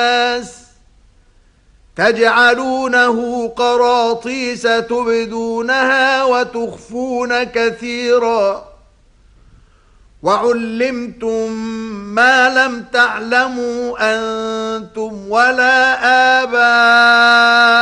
تجعلونه قراطيس تبدونها وتخفون كثيرا وعلمتم ما لم تعلموا أنتم ولا